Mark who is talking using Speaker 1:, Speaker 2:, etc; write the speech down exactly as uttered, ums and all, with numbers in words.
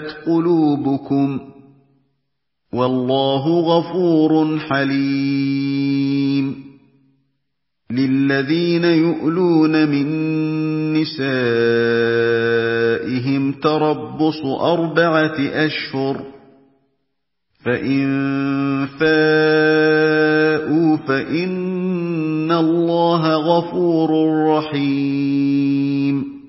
Speaker 1: قلوبكم والله غفور حليم للذين يؤلون من نسائهم تربص أربعة أشهر فإن فاءوا فإن الله غفور رحيم